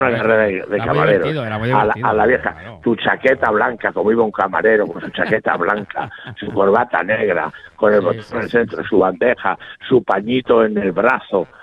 una carrera de camareros. Era muy divertido, A la vieja, claro. su chaqueta blanca, como iba un camarero, con su chaqueta blanca, su corbata negra, con el botón en el centro, su bandeja, su pañito en el brazo,